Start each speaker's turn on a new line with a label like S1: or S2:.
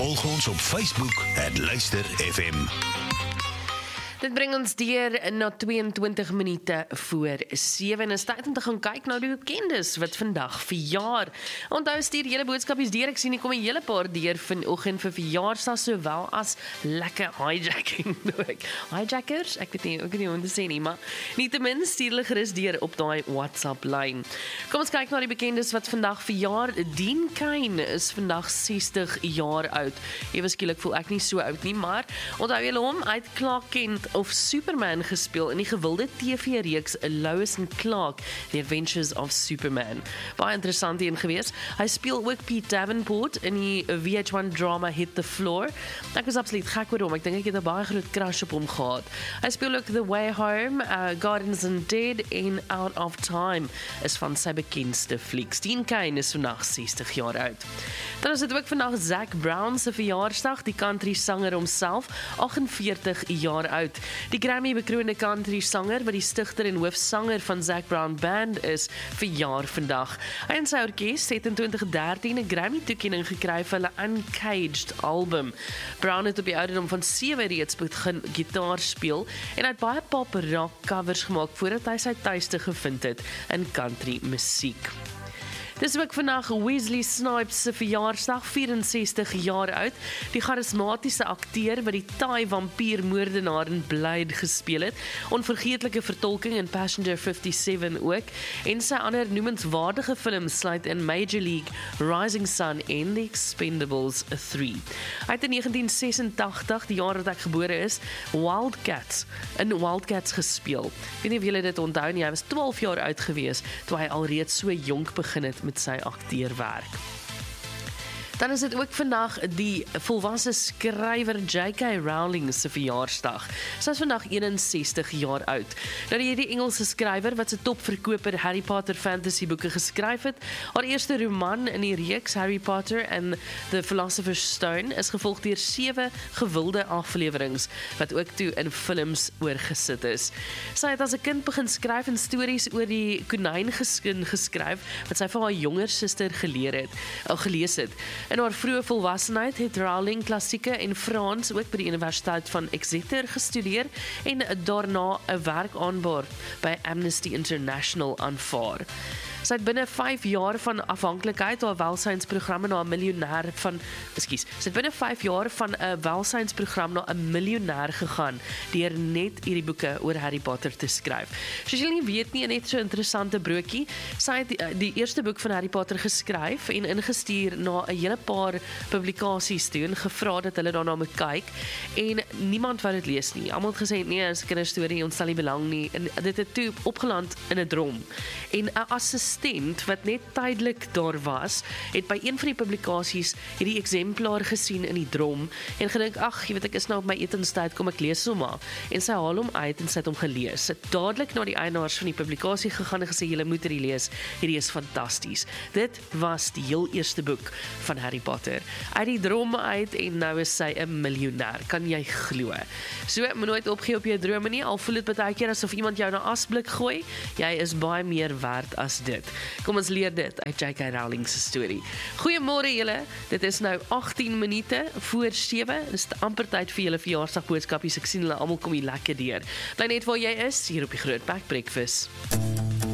S1: Volg ons op Facebook @Luister FM.
S2: Dit bring ons deur na 22 minute voor 7 en is tyd om te gaan kyk na die bekendes wat vandag verjaar. Onthou stuur julle boodskapies deur, ek sien hier kom 'n hele paar deur vanoggend vir verjaarsdag sowel as lekker hijacking. Hijackers? Ek weet nie hoe om te sê nie, maar nietemin stuur hulle gerus deur op daai WhatsApp lyn. Kom ons kyk na die bekendes wat vandag verjaar. Dean Cain is vandag 60 jaar oud. Ewe skielik voel ek nie so oud nie, maar onthou julle hom uit Clark Kent of Superman gespeel in die gewilde TV-reeks Lois and Clark, The Adventures of Superman. Baie interessant een gewees. Hy speel ook Pete Davenport in die VH1 drama Hit the Floor. Ek was absoluut gek oor hom. Ek dink ek het 'n baie groot crush op hom gehad. Hy speel ook The Way Home, Gardens Undead en Out of Time is van sy bekendste flieks. Dean Cain is vandag 60 jaar oud. Dan is dit ook vandag Zac Brown se verjaarsdag, die country sanger homself, 48 jaar oud. Die Grammy-bekroonde country sanger wat die stigter en hoofsanger van Zac Brown Band is, verjaar vandag. Hy en sy orkes het in 2013 'n Grammy-toekenning gekry vir hulle Uncaged album. Brown het op die ouderdom van 7 reeds begin gitaar speel en hy het baie pop rock covers gemaak voordat hy sy tuiste gevind het in country musiek. Dis ook vandag Wesley Snipes se verjaarsdag, 64 jaar oud. Die charismatiese akteur wat die taai vampiermoordenaar in Blade gespeel het. Onvergeetlike vertolking in Passenger 57 ook. En sy ander noemenswaardige films sluit in Major League, Rising Sun en The Expendables 3. Hy het in 1986, die jaar dat ek gebore is, in Wildcats gespeel. Ek weet nie of julle dit onthou nie, hy was 12 jaar oud gewees toe hy alreeds so jonk begin het met sy akteerwerk. Dan is dit ook vandag die volwasse skrywer J.K. Rowling se verjaarsdag. Sy is vandag 61 jaar oud. Nou die Engelse skrywer wat se topverkoper Harry Potter fantasy boeke geskryf het, haar eerste roman in die reeks Harry Potter and the Philosopher's Stone is gevolg deur 7 gewilde afleweringe wat ook toe in films oorgesit is. Sy het as 'n kind begin skryf en stories oor die konyn geskryf wat sy vir haar jonger suster gelees het. In haar vroeë volwassenheid het Rowling klassieke en Frans ook by die Universiteit van Exeter gestudeer en daarna 'n werk aanbaar by Amnesty International aanvaar. Sy het binne 5 jaar van afhanklikheid haar welsynsprogramme na 'n miljonair welsynsprogram na 'n miljonair gegaan deur net hierdie boeke oor Harry Potter te skryf. Soos julle nie weet nie, net so 'n interessante broodjie. Sy het die eerste boek van Harry Potter geskryf en ingestuur na 'n hele paar publikasies toe en gevra dat hulle daarna moet kyk en niemand wou dit lees nie. Almal het gesê nee, is 'n kinderstorie, ons sal nie belang nie en dit het toe opgeland in 'n drom. En 'n assistent wat net tydelik daar was, het by een van die publikasies hierdie exemplaar gesien in die drom en gedink, ag, jy weet ek is nou op my etenstyd, kom ek lees hom maar. En sy haal hom uit en sy het hom gelees. Sy het dadelik na die eienaars van die publikasie gegaan en gesê, julle moet hierdie lees, hierdie is fantasties. Dit was die heel eerste boek van Harry Potter. Uit die drom uit en nou is sy 'n miljonair, kan jy glo. So, moet nooit opgee op jou drome nie, al voel dit baie keer asof iemand jou na asblik gooi, jy is baie meer werd as dit. Kom ons leer dit uit J.K. Rowling se storie. Goeiemôre julle, dit is nou 18 minute voor 7, dis amper tyd vir julle verjaarsdagboodskapies, ek sien hulle almal kom hier lekker deur. Bly net waar jy is, hier op die Groot Pack Breakfast.